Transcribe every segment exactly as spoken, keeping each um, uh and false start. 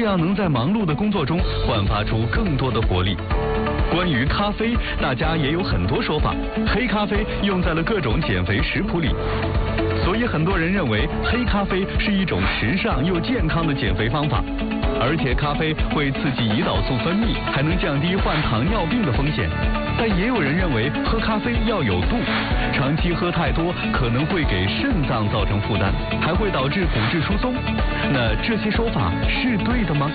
样能在忙碌的工作中焕发出更多的活力。关于咖啡，大家也有很多说法。黑咖啡用在了各种减肥食谱里，所以很多人认为黑咖啡是一种时尚又健康的减肥方法。而且咖啡会刺激胰岛素分泌，还能降低患糖尿病的风险。但也有人认为喝咖啡要有度，长期喝太多可能会给肾脏造成负担，还会导致骨质疏松。那这些说法是对的吗？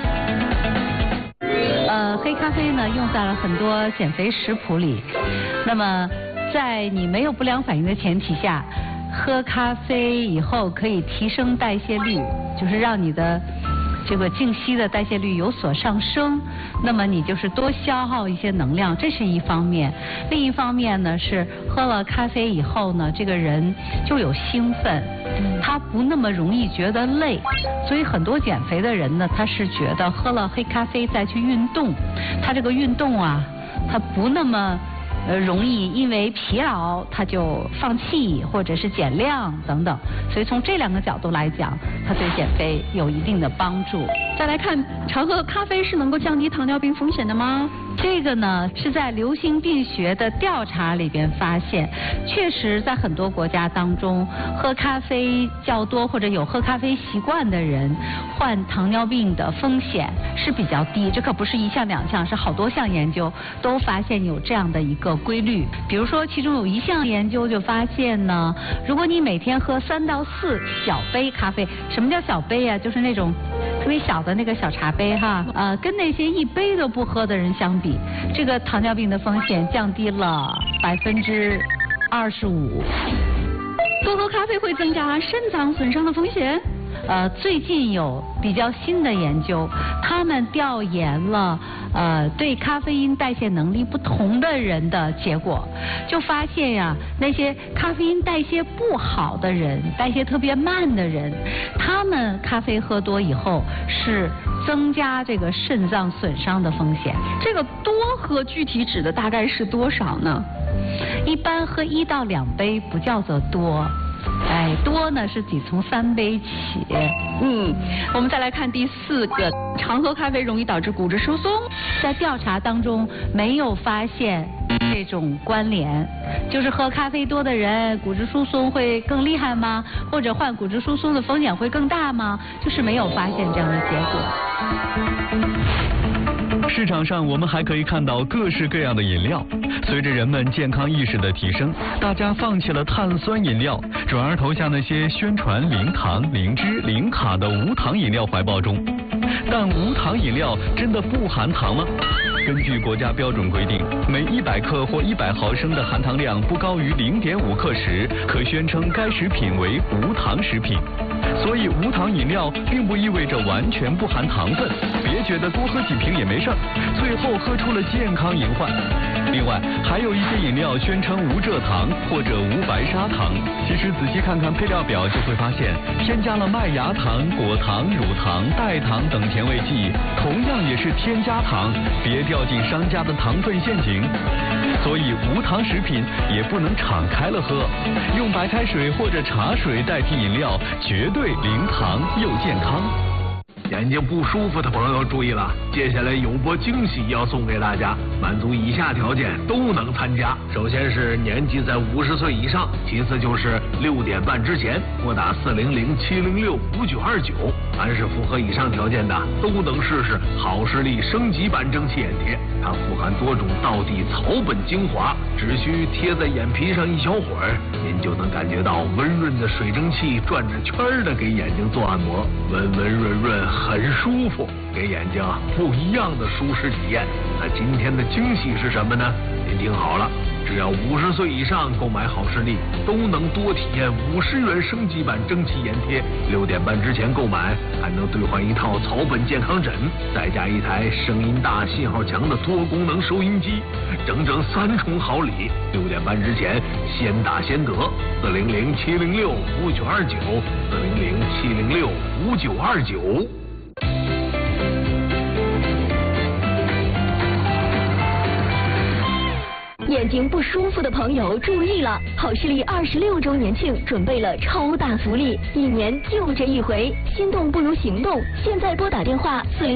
呃，黑咖啡呢用在了很多减肥食谱里。那么在你没有不良反应的前提下，喝咖啡以后可以提升代谢率，就是让你的这个静息的代谢率有所上升，那么你就是多消耗一些能量，这是一方面。另一方面呢是喝了咖啡以后呢，这个人就有兴奋，他不那么容易觉得累，所以很多减肥的人呢，他是觉得喝了黑咖啡再去运动，他这个运动啊，他不那么呃，容易因为疲劳他就放弃或者是减量等等，所以从这两个角度来讲，它对减肥有一定的帮助。 再来看，常喝咖啡是能够降低糖尿病风险的吗？ 这个呢是在流行病学的调查里边发现，确实在很多国家当中，喝咖啡较多或者有喝咖啡习惯的人，患糖尿病的风险是比较低。这可不是一项两项，是好多项研究都发现有这样的一个规律。比如说，其中有一项研究就发现呢，如果你每天喝三到四小杯咖啡，什么叫小杯啊？就是那种特别小的那个小茶杯哈，呃，跟那些一杯都不喝的人相比，这个糖尿病的风险降低了百分之二十五。 多喝咖啡会增加肾脏损伤的风险？ 呃，最近有比较新的研究，他们调研了呃对咖啡因代谢能力不同的人的结果，就发现呀，那些咖啡因代谢不好的人，代谢特别慢的人，他们咖啡喝多以后是增加这个肾脏损伤的风险。 这个多喝具体指的大概是多少呢？ 一般喝一到两杯不叫做多。哎，多呢是得从三杯起。 嗯，我们再来看第四个，常喝咖啡容易导致骨质疏松。 在调查当中没有发现这种关联，就是喝咖啡多的人骨质疏松会更厉害吗？或者患骨质疏松的风险会更大吗？就是没有发现这样的结果。 市场上我们还可以看到各式各样的饮料。随着人们健康意识的提升，大家放弃了碳酸饮料，转而投向那些宣传零糖、零脂、零卡的无糖饮料怀抱中。但无糖饮料真的不含糖吗？根据国家标准规定，每一百克或一百毫升的含糖量不高于零点五克时，可宣称该食品为无糖食品。所以无糖饮料并不意味着完全不含糖分，别觉得多喝几瓶也没事儿，最后喝出了健康隐患。另外，还有一些饮料宣称无蔗糖或者无白砂糖，其实仔细看看配料表就会发现，添加了麦芽糖、果糖、乳糖、代糖等甜味剂，同样也是添加糖，别掉进商家的糖分陷阱。所以无糖食品也不能敞开了喝，用白开水或者茶水代替饮料，绝对零糖又健康。 眼睛不舒服的朋友注意了，接下来有波惊喜要送给大家，满足以下条件都能参加。首先是年纪在五十岁以上，其次就是六点半之前拨打四零零七零六五九二九，凡是符合以上条件的都能试试好视力升级版蒸汽眼贴。它富含多种道地草本精华，只需贴在眼皮上一小会儿，您就能感觉到温润的水蒸气转着圈的给眼睛做按摩，温温润润很舒服，给眼睛不一样的舒适体验。那今天的惊喜是什么呢？您听好了，只要五十岁以上购买好视力，都能多体验五十元升级版蒸汽眼贴。六点半之前购买，还能兑换一套草本健康枕，再加一台声音大、信号强的多功能收音机，整整三重好礼。六点半之前先打先得，四零零七零六五九二九，四零零七零六五九二九。 眼睛不舒服的朋友注意了，好视力二十六周年庆准备了超大福利，一年就这一回，心动不如行动，现在拨打电话四零。